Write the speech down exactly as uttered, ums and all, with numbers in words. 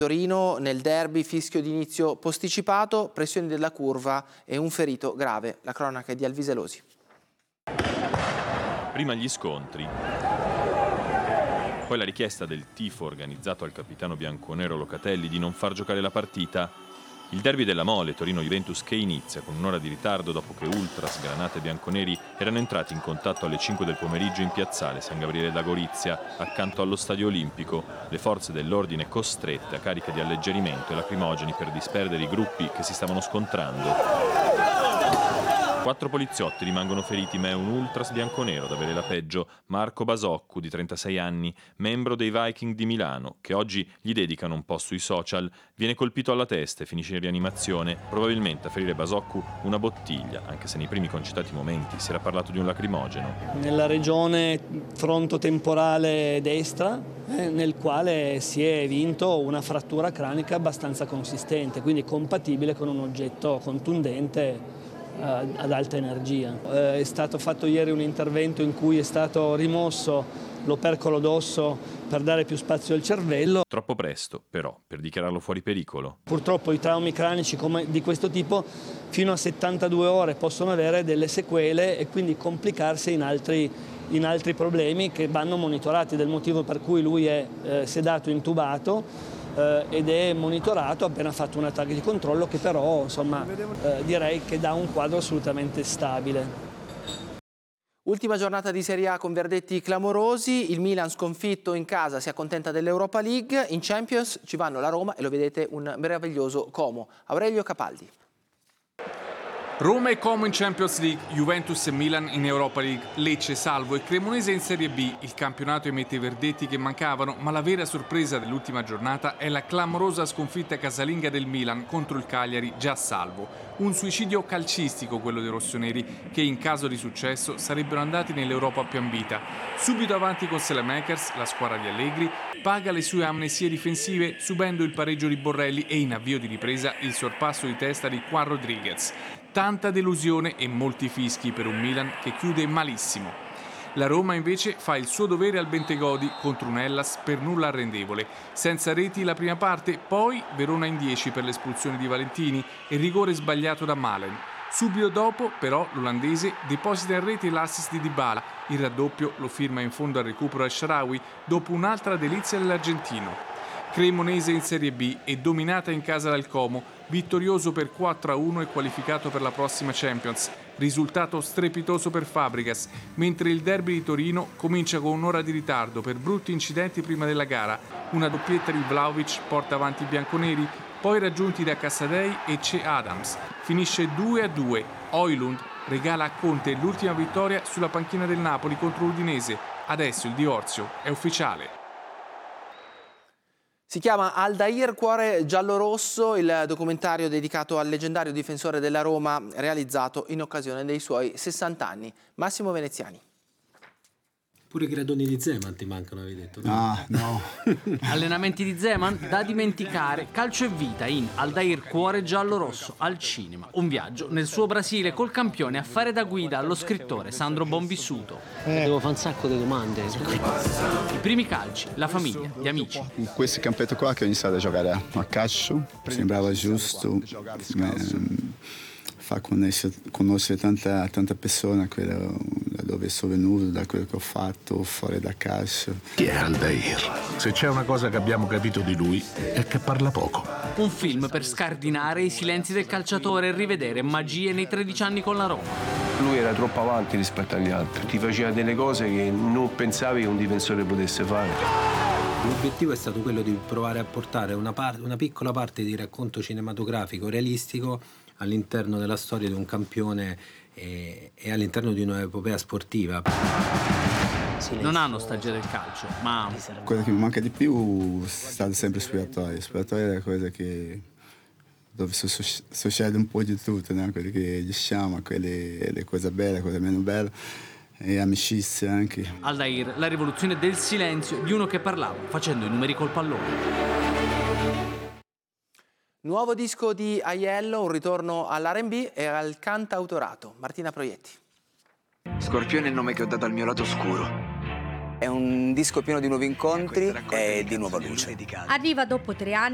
Torino nel derby, fischio di inizio posticipato, pressioni della curva e un ferito grave. La cronaca è di Alviselosi. Prima gli scontri, poi la richiesta del tifo organizzato al capitano bianconero Locatelli di non far giocare la partita. Il derby della Mole, Torino-Juventus, che inizia con un'ora di ritardo dopo che ultras, granate e bianconeri erano entrati in contatto alle cinque del pomeriggio in piazzale San Gabriele da Gorizia, accanto allo Stadio Olimpico. Le forze dell'ordine costrette a cariche di alleggerimento e lacrimogeni per disperdere i gruppi che si stavano scontrando. Quattro poliziotti rimangono feriti, ma è un ultras bianconero ad avere la peggio, Marco Basoccu, di trentasei anni, membro dei Viking di Milano, che oggi gli dedicano un post sui social. Viene colpito alla testa e finisce in rianimazione, probabilmente a ferire Basoccu una bottiglia, anche se nei primi concitati momenti si era parlato di un lacrimogeno. Nella regione frontotemporale destra, eh, nel quale si è vinto una frattura cranica abbastanza consistente, quindi compatibile con un oggetto contundente ad alta energia. È stato fatto ieri un intervento in cui è stato rimosso l'opercolo d'osso per dare più spazio al cervello. Troppo presto, però, per dichiararlo fuori pericolo. Purtroppo i traumi cranici come di questo tipo fino a settantadue ore possono avere delle sequele e quindi complicarsi in altri, in altri problemi che vanno monitorati, del motivo per cui lui è eh, sedato, intubato, Eh, ed è monitorato, appena fatto un attacco di controllo che però insomma eh, direi che dà un quadro assolutamente stabile. Ultima giornata di Serie A con verdetti clamorosi, il Milan sconfitto in casa si accontenta dell'Europa League, in Champions ci vanno la Roma e lo vedete un meraviglioso Como. Aurelio Capaldi. Roma e Como in Champions League, Juventus e Milan in Europa League, Lecce, Salvo e Cremonese in Serie B. Il campionato emette i verdetti che mancavano, ma la vera sorpresa dell'ultima giornata è la clamorosa sconfitta casalinga del Milan contro il Cagliari, già salvo. Un suicidio calcistico quello dei rossoneri, che in caso di successo sarebbero andati nell'Europa più ambita. Subito avanti con Selemakers, la squadra di Allegri paga le sue amnesie difensive subendo il pareggio di Borrelli e in avvio di ripresa il sorpasso di testa di Juan Rodriguez. Tanta delusione e molti fischi per un Milan che chiude malissimo. La Roma invece fa il suo dovere al Bentegodi contro un Hellas per nulla arrendevole. Senza reti la prima parte, poi Verona in dieci per l'espulsione di Valentini e rigore sbagliato da Malen. Subito dopo, però, l'olandese deposita in rete l'assist di Dybala. Il raddoppio lo firma in fondo al recupero al Shaarawy dopo un'altra delizia dell'argentino. Cremonese in Serie B e dominata in casa dal Como, vittorioso per quattro a uno e qualificato per la prossima Champions. Risultato strepitoso per Fabregas, mentre il derby di Torino comincia con un'ora di ritardo per brutti incidenti prima della gara. Una doppietta di Vlahovic porta avanti i bianconeri, poi raggiunti da Cassadei e Che Adams. Finisce due a due. Højlund regala a Conte l'ultima vittoria sulla panchina del Napoli contro l'Udinese. Adesso il divorzio è ufficiale. Si chiama Aldair, cuore giallorosso, il documentario dedicato al leggendario difensore della Roma realizzato in occasione dei suoi sessanta anni. Massimo Veneziani. Pure i gradoni di Zeman ti mancano, avevi detto. Ah, no. Allenamenti di Zeman da dimenticare. Calcio e vita in Aldair, cuore giallo-rosso, al cinema. Un viaggio nel suo Brasile col campione a fare da guida allo scrittore Sandro Bonvissuto. Eh. Devo fare un sacco di domande. I primi calci, la famiglia, gli amici. In questo campetto qua che ho iniziato a giocare a calcio, sembrava giusto eh, far conoscere, conoscere tanta, tanta persona, quello, da dove sono venuto, da quello che ho fatto, fuori da calcio. Chi è Aldair? Se c'è una cosa che abbiamo capito di lui è che parla poco. Un film per scardinare i silenzi del calciatore e rivedere magie nei tredici anni con la Roma. Lui era troppo avanti rispetto agli altri, ti faceva delle cose che non pensavi che un difensore potesse fare. L'obiettivo è stato quello di provare a portare una, par- una piccola parte di racconto cinematografico realistico all'interno della storia di un campione e, e all'interno di un'epopea sportiva. Non ha nostalgia del calcio, ma quello che mi manca di più è stato sempre il spogliatoio. Il spogliatoio è la cosa che dove succede un po' di tutto, no? Quelli che diciamo, quelle, le cose belle, le cose meno belle e amicizie anche. Aldair, la rivoluzione del silenzio di uno che parlava facendo i numeri col pallone. Nuovo disco di Aiello, un ritorno all'R and B e al cantautorato. Martina Proietti. Scorpione è il nome che ho dato al mio lato oscuro. È un disco pieno di nuovi incontri e di nuova luce. Arriva dopo tre anni